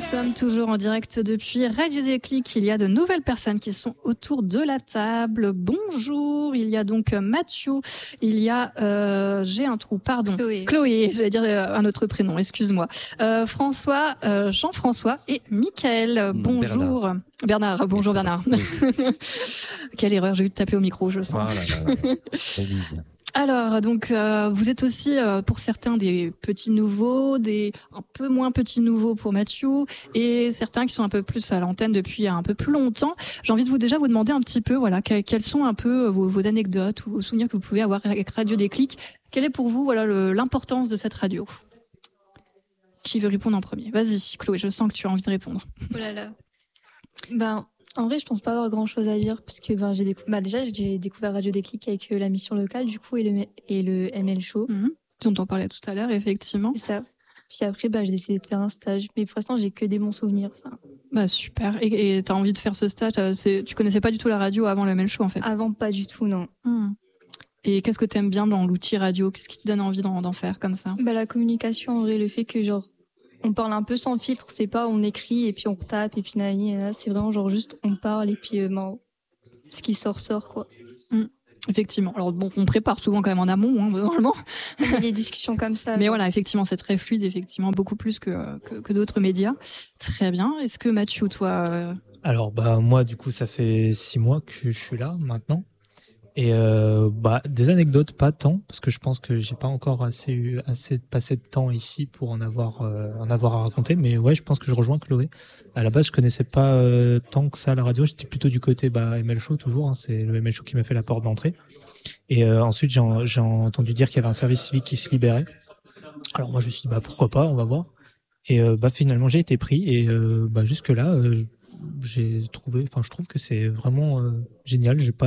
sommes toujours en direct depuis Radio Déclic. Il y a de nouvelles personnes qui sont autour de la table. Bonjour, il y a donc Mathieu, il y a, j'ai un trou, pardon, Chloé, j'allais dire un autre prénom, excuse-moi. François, Jean-François et Mickaël. Bonjour. Bernard, bonjour Bernard. Oui. Quelle erreur, j'ai eu de t'appeler au micro, je sens. Alors, donc, vous êtes aussi, pour certains, des petits nouveaux, des un peu moins petits nouveaux pour Mathieu, et certains qui sont un peu plus à l'antenne depuis un peu plus longtemps. J'ai envie de vous demander un petit peu, voilà, quelles sont un peu vos anecdotes ou vos souvenirs que vous pouvez avoir avec Radio Déclic. Quelle est pour vous, voilà, l'importance de cette radio ? Qui veut répondre en premier ? Vas-y, Chloé, je sens que tu as envie de répondre. Oh là là. En vrai, je pense pas avoir grand-chose à dire parce que j'ai découvert Radio Déclic avec la mission locale du coup et le ML Show. Dont on parlait tout à l'heure, effectivement. C'est ça. Puis après, j'ai décidé de faire un stage. Mais pour l'instant, j'ai que des bons souvenirs. Super. Et t'as envie de faire ce stage, tu connaissais pas du tout la radio avant le ML Show, en fait ? Avant, pas du tout, non. Et qu'est-ce que t'aimes bien dans l'outil radio ? Qu'est-ce qui te donne envie d'en faire comme ça ? La communication, en vrai, le fait que on parle un peu sans filtre, c'est pas on écrit et puis on retape et puis c'est vraiment juste on parle et puis ce qui sort quoi. Effectivement. Alors bon, on prépare souvent quand même en amont, normalement. Il y a des discussions comme ça. Mais voilà, effectivement, c'est très fluide, effectivement, beaucoup plus que d'autres médias. Très bien. Est-ce que Mathieu, toi Alors moi, du coup, ça fait 6 mois que je suis là maintenant. Et des anecdotes, pas tant, parce que je pense que j'ai pas encore assez passé de temps ici pour en avoir à raconter. Mais ouais, je pense que je rejoins Chloé. À la base, je connaissais pas tant que ça la radio. J'étais plutôt du côté ML Show toujours. C'est le ML Show qui m'a fait la porte d'entrée. Et ensuite, j'ai entendu dire qu'il y avait un service civique qui se libérait. Alors moi, je me suis dit pourquoi pas, on va voir. Et finalement, j'ai été pris. Et jusque là, je trouve que c'est vraiment génial. J'ai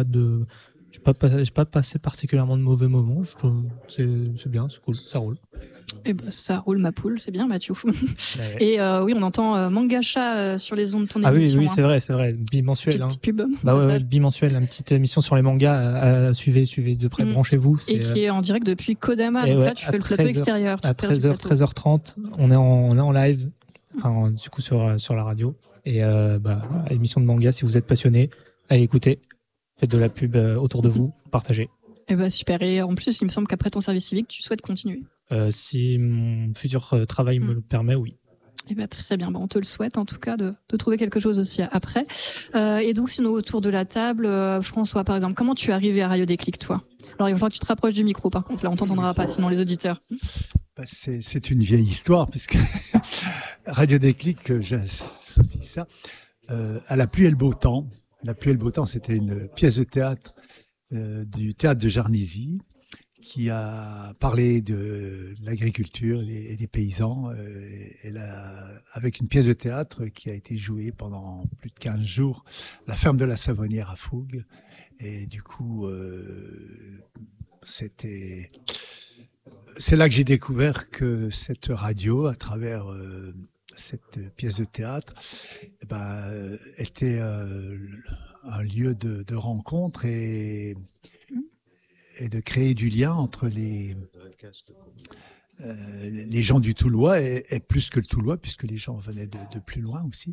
pas passé particulièrement de mauvais moments. Je trouve c'est bien, c'est cool, ça roule. Et ça roule ma poule, c'est bien Mathieu. Ouais. Et oui, on entend Mangacha sur les ondes de ton émission. Oui, c'est vrai, bimensuel. Pub. Bimensuel, une petite émission sur les mangas. Suivez de près, branchez-vous. Et qui est en direct depuis Kodama. Donc là, tu fais le plateau extérieur. À 13h30, on est en live, du coup sur la radio. Et émission de manga, si vous êtes passionné, allez écouter. Faites de la pub autour de vous, partagez. Et super. Et en plus, il me semble qu'après ton service civique, tu souhaites continuer. Si mon futur travail me le permet, oui. Très bien. On te le souhaite en tout cas de trouver quelque chose aussi après. Et donc, sinon, autour de la table, François, par exemple, comment tu es arrivé à Radio Déclic, toi ? Alors, il va falloir que tu te rapproches du micro, par contre. Là, on t'entendra pas, sinon les auditeurs. C'est une vieille histoire, puisque Radio Déclic, j'associe ça à la pluie et le beau temps. La pluie et le beau temps, c'était une pièce de théâtre du théâtre de Jarnisy qui a parlé de l'agriculture et des paysans. Avec une pièce de théâtre qui a été jouée pendant plus de 15 jours, La ferme de la Savonnière à Fougue. Et du coup, c'est là que j'ai découvert que cette radio, à travers cette pièce de théâtre, était un lieu de rencontre et de créer du lien entre les gens du Toulois et plus que le Toulois, puisque les gens venaient de plus loin aussi.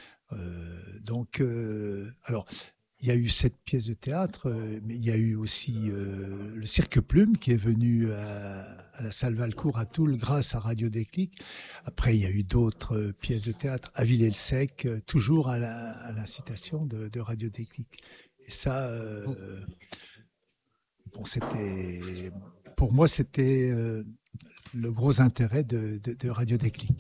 Alors, il y a eu cette pièce de théâtre, mais il y a eu aussi le Cirque Plume qui est venu à la salle Valcourt à Toul grâce à Radio Déclic. Après, il y a eu d'autres pièces de théâtre à Villers-le-Sec, toujours à l'incitation de Radio Déclic. Et ça, pour moi, c'était le gros intérêt de Radio Déclic.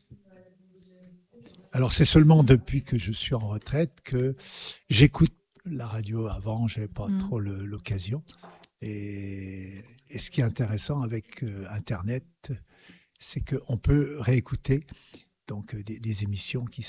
Alors, c'est seulement depuis que je suis en retraite que j'écoute la radio. Avant, j'avais pas trop l'occasion. Et ce qui est intéressant avec Internet, c'est qu'on peut réécouter donc des émissions qui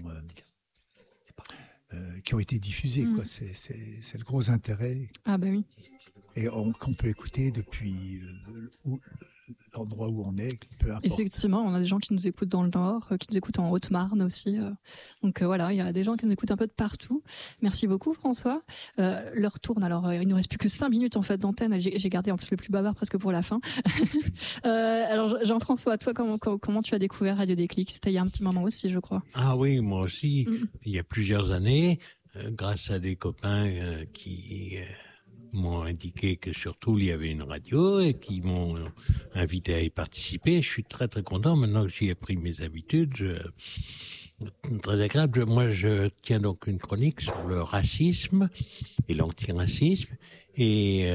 ont été diffusées. Quoi. C'est le gros intérêt. Ah oui. Et qu'on peut écouter depuis l'endroit où on est, peu importe. Effectivement, on a des gens qui nous écoutent dans le Nord, qui nous écoutent en Haute-Marne aussi. Donc voilà, il y a des gens qui nous écoutent un peu de partout. Merci beaucoup François. L'heure tourne, alors il nous reste plus que 5 minutes en fait d'antenne. J'ai gardé en plus le plus bavard presque pour la fin. Alors Jean-François, toi comment tu as découvert Radio Déclic? C'était il y a un petit moment aussi, je crois. Ah oui, moi aussi, il y a plusieurs années, grâce à des copains qui m'ont indiqué que surtout il y avait une radio et qui m'ont invité à y participer. Je suis très très content maintenant que j'y ai pris mes habitudes. Très agréable. Moi, je tiens donc une chronique sur le racisme et l'antiracisme et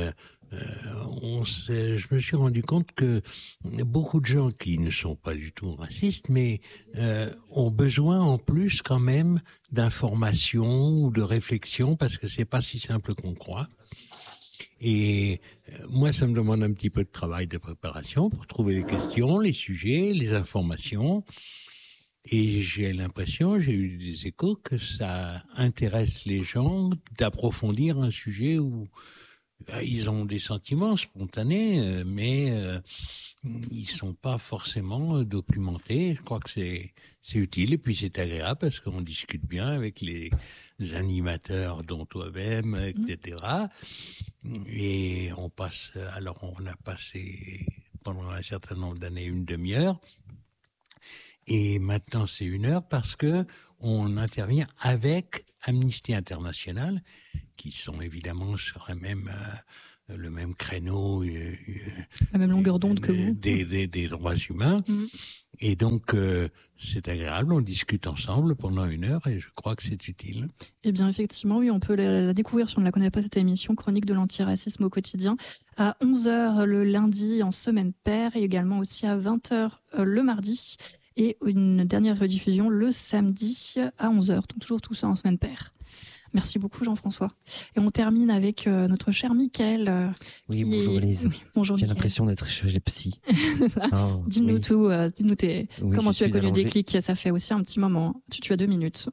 je me suis rendu compte que beaucoup de gens qui ne sont pas du tout racistes, mais ont besoin en plus quand même d'informations ou de réflexion parce que c'est pas si simple qu'on croit. Et moi, ça me demande un petit peu de travail de préparation pour trouver les questions, les sujets, les informations. Et j'ai l'impression, j'ai eu des échos que ça intéresse les gens d'approfondir un sujet où ils ont des sentiments spontanés, mais ils sont pas forcément documentés. Je crois que c'est utile et puis c'est agréable parce qu'on discute bien avec les animateurs dont toi-même, etc. Et on a passé pendant un certain nombre d'années une demi-heure. Et maintenant, c'est 1 heure parce que on intervient avec Amnesty International, qui sont évidemment sur le même créneau, la même longueur d'onde que vous, des droits humains. Et donc, c'est agréable, on discute ensemble pendant 1 heure et je crois que c'est utile. Eh bien, effectivement, oui, on peut la découvrir si on ne la connaît pas, cette émission, Chronique de l'antiracisme au quotidien, à 11h le lundi en semaine paire et également aussi à 20h le mardi. Et une dernière rediffusion le samedi à 11h. Donc toujours tout ça en semaine paire. Merci beaucoup Jean-François. Et on termine avec notre cher Mickaël. Oui, bonjour Lise. Oui, bonjour J'ai Mickaël. l'impression d'être chez psy. Oh, dis-nous oui. tout. Dis-nous comment tu as connu allongé. Déclic. Ça fait aussi un petit moment. Tu as 2 minutes.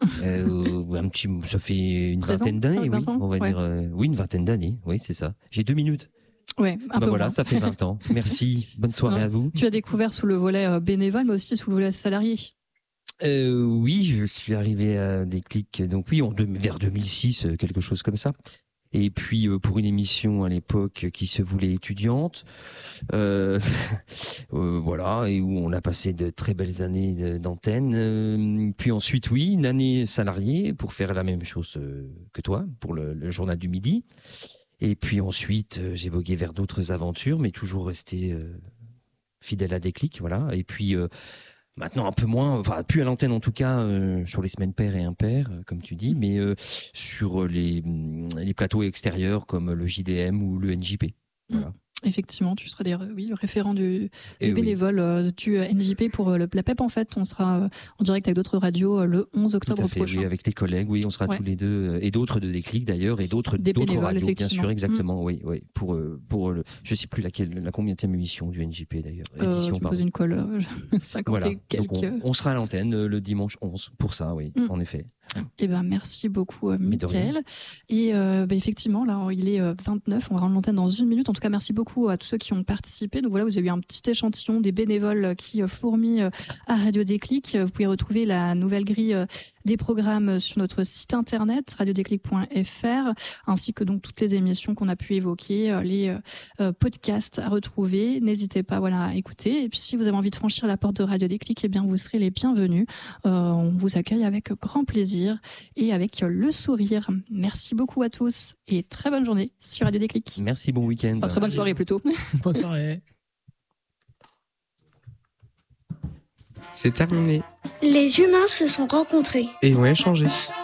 Ça fait une 13 vingtaine d'années, oui. 20 ans, On va ouais. dire, oui, une vingtaine d'années. Oui, c'est ça. J'ai 2 minutes. Ouais, un peu Voilà, moins. ça fait 20 ans. Merci. Bonne soirée à vous. Tu as découvert sous le volet bénévole, mais aussi sous le volet salarié. Oui, je suis arrivé à Déclic, donc oui, vers 2006, quelque chose comme ça. Et puis pour une émission à l'époque qui se voulait étudiante, voilà, et où on a passé de très belles années d'antenne. Puis ensuite, oui, une année salariée pour faire la même chose que toi, pour le journal du midi. Et puis ensuite, j'ai vogué vers d'autres aventures, mais toujours resté fidèle à Déclic, voilà. Et puis maintenant un peu moins, enfin plus à l'antenne en tout cas, sur les semaines paires et impaires, comme tu dis, mais sur les plateaux extérieurs comme le JDM ou le NJP. Voilà. Effectivement, tu seras le référent du Et bénévole du NJP pour la PEP. En fait, on sera en direct avec d'autres radios le 11 octobre Tout à fait, prochain. oui, avec les collègues, oui, on sera tous les deux, et d'autres de Déclic d'ailleurs, et d'autres bénévoles, radios, bien sûr, exactement, oui, pour je sais plus la combienième émission du NJP d'ailleurs, édition, tu me poses une colle, 50 voilà. et quelques. Donc on sera à l'antenne le dimanche 11 pour ça, oui, en effet. Eh ben, merci beaucoup, Mickaël. Et effectivement, là, il est 29. On va rendre l'antenne dans 1 minute. En tout cas, merci beaucoup à tous ceux qui ont participé. Donc voilà, vous avez eu un petit échantillon des bénévoles qui fourmillent à Radio Déclic. Vous pouvez retrouver la nouvelle grille des programmes sur notre site internet radiodéclic.fr, ainsi que donc toutes les émissions qu'on a pu évoquer, les podcasts à retrouver. N'hésitez pas, à écouter. Et puis, si vous avez envie de franchir la porte de Radio Déclic, eh bien, vous serez les bienvenus. On vous accueille avec grand plaisir et avec le sourire. Merci beaucoup à tous et très bonne journée sur Radio Déclic. Merci, bon week-end. Enfin, très bonne soirée plutôt. Bonne soirée. C'est terminé. Les humains se sont rencontrés Et ont échangé.